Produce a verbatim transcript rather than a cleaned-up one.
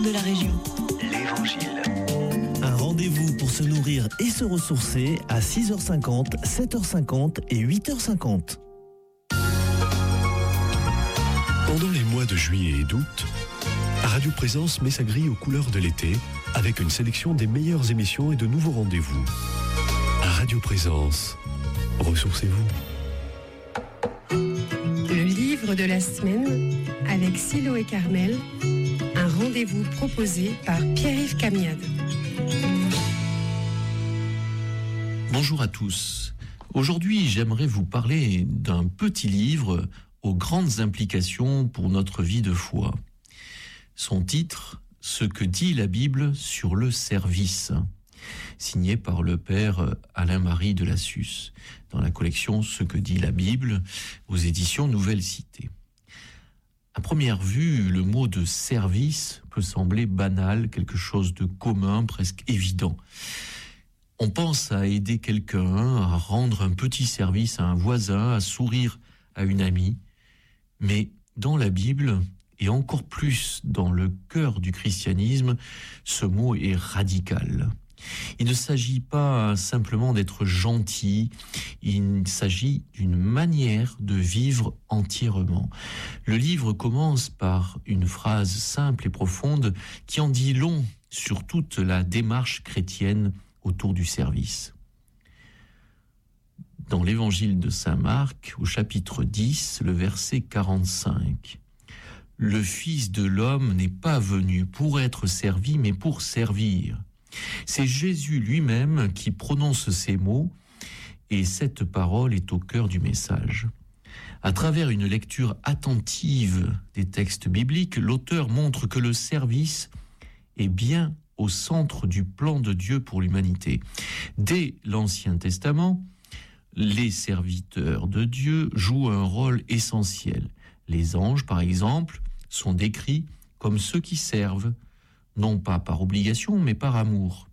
de la région. L'Évangile. Un rendez-vous pour se nourrir et se ressourcer à six heures cinquante, sept heures cinquante et huit heures cinquante. Pendant les mois de juillet et d'août, Radio Présence met sa grille aux couleurs de l'été avec une sélection des meilleures émissions et de nouveaux rendez-vous. Radio Présence, ressourcez-vous. Le livre de la semaine avec Silo et Carmel, un rendez-vous proposé par Pierre-Yves Camiade. Bonjour à tous. Aujourd'hui, j'aimerais vous parler d'un petit livre aux grandes implications pour notre vie de foi. Son titre, « Ce que dit la Bible sur le service », signé par le père Alain-Marie de Lassus, dans la collection « Ce que dit la Bible » aux éditions Nouvelle Cité. À première vue, le mot de service peut sembler banal, quelque chose de commun, presque évident. On pense à aider quelqu'un, à rendre un petit service à un voisin, à sourire à une amie. Mais dans la Bible, et encore plus dans le cœur du christianisme, ce mot est radical. Il ne s'agit pas simplement d'être gentil, il s'agit d'une manière de vivre entièrement. Le livre commence par une phrase simple et profonde qui en dit long sur toute la démarche chrétienne autour du service. Dans l'évangile de saint Marc, au chapitre dix, le verset quarante-cinq, « Le Fils de l'homme n'est pas venu pour être servi, mais pour servir. » C'est Jésus lui-même qui prononce ces mots, et cette parole est au cœur du message. À travers une lecture attentive des textes bibliques, l'auteur montre que le service est bien au centre du plan de Dieu pour l'humanité. Dès l'Ancien Testament, les serviteurs de Dieu jouent un rôle essentiel. Les anges, par exemple, sont décrits comme ceux qui servent, non pas par obligation, mais par amour.